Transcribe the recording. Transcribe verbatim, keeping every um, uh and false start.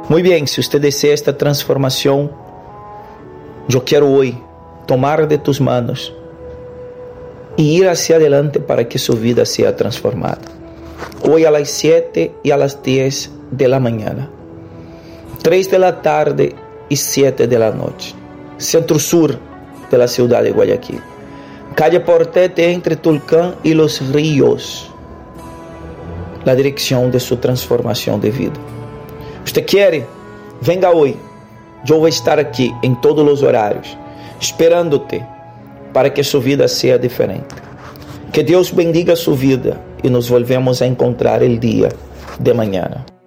Muy bien, si usted desea esta transformación, yo quiero hoy tomar de tus manos y ir hacia adelante para que su vida sea transformada. Hoy a las siete y a las diez de la mañana, tres de la tarde y siete de la noche, centro-sur de la ciudad de Guayaquil, calle Portete entre Tulcán y Los Ríos, la dirección de su transformación de vida. ¿Usted quiere? Venga hoy. Yo voy a estar aquí en todos los horarios, esperándote para que su vida sea diferente. Que Dios bendiga su vida y nos volvemos a encontrar el día de mañana.